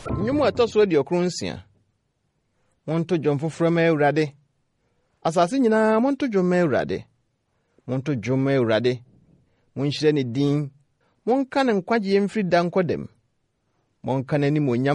Nnwom a ɛtɔ so di okronsia. Monto dwom foforo ma Awurade. Asase nyinaa monto dwom ma Awurade. Monto dwom ma Awurade. Monhyira ne din. Monka ne nkwagye mfiri da nkɔdam. Monka n'animonyam